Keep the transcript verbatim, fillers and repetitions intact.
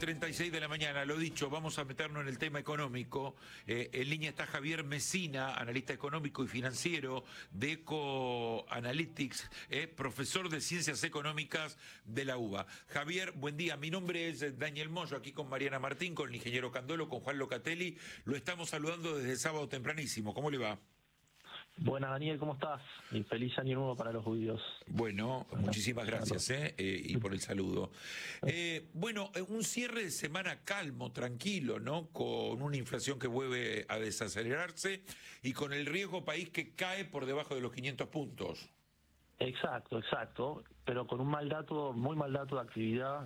treinta y seis de la mañana, lo dicho, vamos a meternos en el tema económico. Eh, en línea está Javier Mesina, analista económico y financiero de Eco Analytics, eh, profesor de Ciencias Económicas de la UBA. Javier, buen día. Mi nombre es Daniel Moyo, aquí con Mariana Martín, con el ingeniero Candolo, con Juan Locatelli. Lo estamos saludando desde sábado tempranísimo. ¿Cómo le va? Buenas, Daniel, ¿cómo estás? Y feliz año nuevo para los judíos. Bueno, muchísimas gracias eh, eh, y por el saludo. Eh, bueno, un cierre de semana calmo, tranquilo, ¿no? Con una inflación que vuelve a desacelerarse y con el riesgo país que cae por debajo de los quinientos puntos. Exacto, exacto, pero con un mal dato, muy mal dato de actividad